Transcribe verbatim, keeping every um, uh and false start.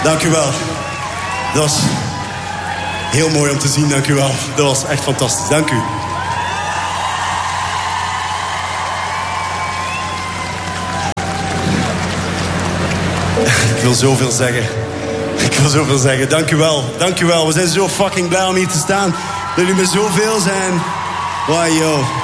Dank u wel. Dat was heel mooi om te zien, dank u wel. Dat was echt fantastisch, dank u. Ik wil zoveel zeggen. Ik wil zoveel zeggen. Dank u wel. Dank u wel. We zijn zo fucking blij om hier te staan. Dat jullie met zoveel zijn. Wow, yo.